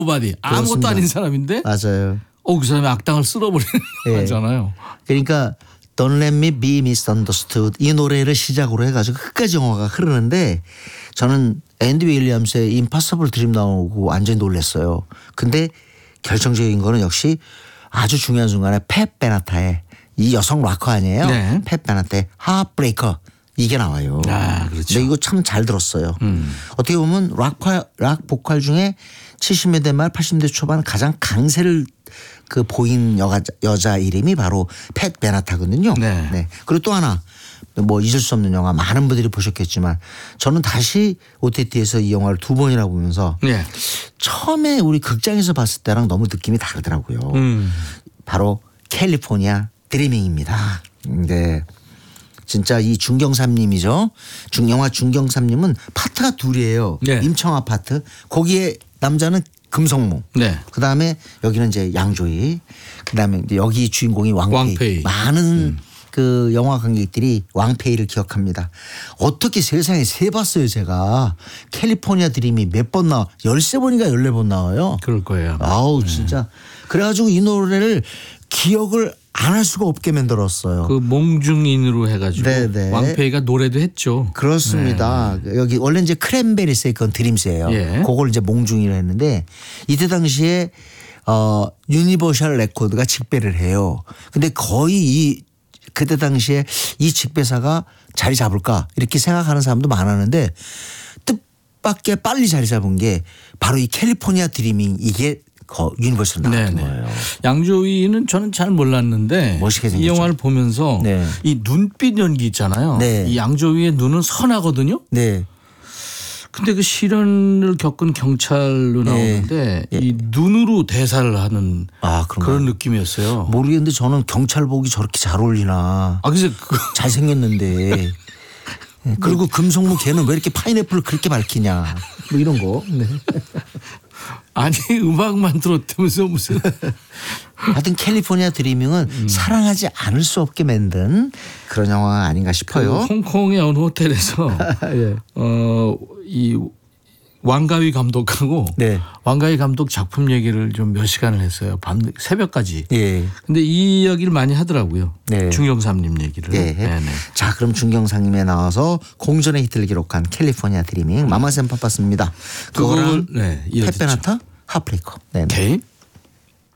노바디 아무것도 그렇습니다. 아닌 사람인데 맞아요. 그 사람의 악당을 쓸어버리는 거잖아요. 그러니까 Don't Let Me Be Misunderstood 이 노래를 시작으로 해가지고 끝까지 영화가 흐르는데 저는 앤디 윌리엄스의 임파서블 드림 나오고 완전히 놀랐어요. 근데 결정적인 거는 역시 아주 중요한 순간에 팻 베나타의 이 여성 락커 아니에요. 네. 팻 베나타의 하브레이커 이게 나와요. 그렇죠. 근데 이거 참 잘 들었어요. 어떻게 보면 락 보컬 중에 70년대 말 80년대 초반 가장 강세를 보인 여자 이름이 바로 팻 베나타거든요. 네. 그리고 또 하나 뭐 잊을 수 없는 영화 많은 분들이 보셨겠지만 저는 다시 OTT에서 이 영화를 2번이나 보면서 네. 처음에 우리 극장에서 봤을 때랑 너무 느낌이 다르더라고요. 바로 캘리포니아 드리밍입니다. 근데 진짜 이 중경삼님이죠. 영화 중경삼님은 파트가 둘이에요. 네. 임청아 파트. 거기에 남자는 금성무. 네. 그다음에 여기는 이제 양조위. 그다음에 이제 여기 주인공이 왕페이. 많은 그 영화 관객들이 왕페이를 기억합니다. 어떻게 세상에 세 봤어요 제가. 캘리포니아 드림이 몇 번 나와. 13번인가 14번 나와요. 그럴 거예요. 아우 진짜. 그래가지고 이 노래를 기억을 안 할 수가 없게 만들었어요. 그 몽중인으로 해가지고 네네. 왕페이가 노래도 했죠. 그렇습니다. 여기 원래 이제 크랜베리스의 그건 드림스예요. 예. 그걸 이제 몽중이라 했는데 이때 당시에 유니버셜 레코드가 직배를 해요. 근데 거의 그때 당시에 이 직배사가 자리 잡을까 이렇게 생각하는 사람도 많았는데 뜻밖의 빨리 자리 잡은 게 바로 이 캘리포니아 드리밍 이게 유니버스로 나왔던 거예요. 양조위는 저는 잘 몰랐는데 멋있게 이 생겼죠. 영화를 보면서 네. 이 눈빛 연기 있잖아요. 네. 이 양조위의 눈은 선하거든요. 네. 근데 그 실현을 겪은 경찰로 나오는데 이 눈으로 대사를 하는 그런 느낌이었어요. 모르겠는데 저는 경찰복이 저렇게 잘 어울리나. 그래서 잘생겼는데. 그리고 금성무 걔는 왜 이렇게 파인애플을 그렇게 밝히냐. 뭐 이런 거. 네. 아니 음악만 들었다면서 무슨. 하여튼 캘리포니아 드리밍은 사랑하지 않을 수 없게 만든 그런 영화가 아닌가 싶어요. 홍콩의 어느 호텔에서 예. 이 왕가위 감독하고 네. 왕가위 감독 작품 얘기를 좀 몇 시간을 했어요. 새벽까지. 예. 근데 이 이야기를 많이 하더라고요. 네. 중경삼님 얘기를. 예. 네네. 자, 그럼 중경상님에 나와서 공전의 히트를 기록한 캘리포니아 드리밍 마마센 파파스입니다. 그거랑 네, 팻 베나타 하브레이커. 네. 오케이.